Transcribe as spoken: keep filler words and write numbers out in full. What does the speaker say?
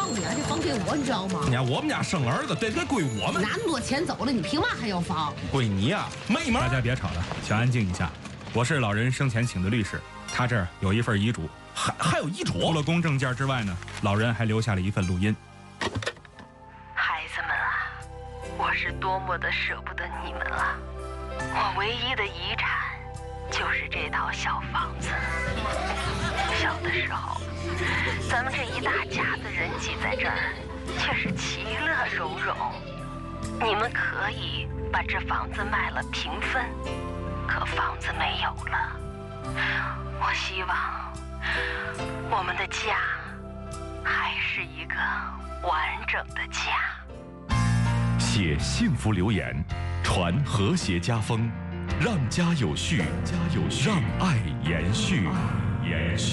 房子呀，还得房给我，你知道吗？ 你看我们家生儿子，这得归我们。 那么多钱走了，你凭嘛还要房？ 归你呀，妹妹。 大家别吵了，请安静一下。我是老人生前请的律师，他这儿有一份遗嘱， 还还有遗嘱。 除了公证件之外呢，老人还留下了一份录音。 孩子们啊，我是多么的舍不得你们啊！我唯一的遗产就是这套小房子。小的时候，咱们这一大家子人挤在这儿，却是其乐融融。你们可以把这房子卖了平分，可房子没有了。我希望我们的家还是一个完整的家。 写幸福留言，传和谐家风，让家有序，家有序，让爱延续，延续。